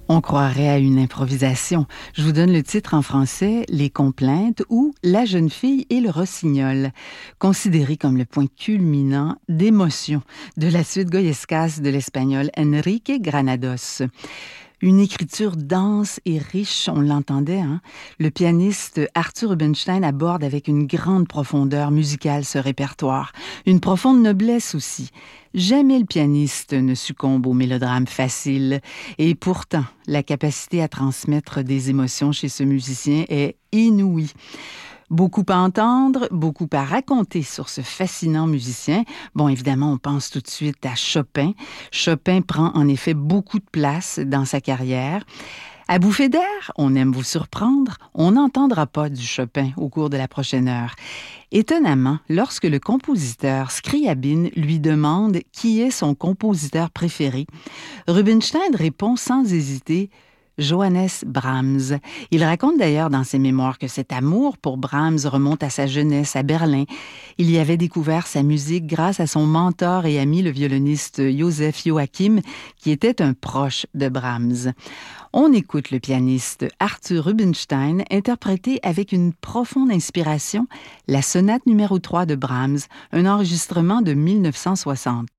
On croirait à une improvisation. Je vous donne le titre en français, Les Complaintes ou La jeune fille et le rossignol, considéré comme le point culminant d'émotion de la suite goyescas de l'espagnol Enrique Granados. Une écriture dense et riche, on l'entendait, hein? Le pianiste Arthur Rubinstein aborde avec une grande profondeur musicale ce répertoire, une profonde noblesse aussi. Jamais le pianiste ne succombe au mélodrame facile, et pourtant, la capacité à transmettre des émotions chez ce musicien est inouïe. Beaucoup à entendre, beaucoup à raconter sur ce fascinant musicien. Bon, évidemment, on pense tout de suite à Chopin. Chopin prend en effet beaucoup de place dans sa carrière. À bouffée d'air, on aime vous surprendre, on n'entendra pas du Chopin au cours de la prochaine heure. Étonnamment, lorsque le compositeur Scriabine lui demande qui est son compositeur préféré, Rubinstein répond sans hésiter Johannes Brahms. Il raconte d'ailleurs dans ses mémoires que cet amour pour Brahms remonte à sa jeunesse à Berlin. Il y avait découvert sa musique grâce à son mentor et ami, le violoniste Joseph Joachim, qui était un proche de Brahms. On écoute le pianiste Arthur Rubinstein interpréter avec une profonde inspiration la sonate numéro 3 de Brahms, un enregistrement de 1960.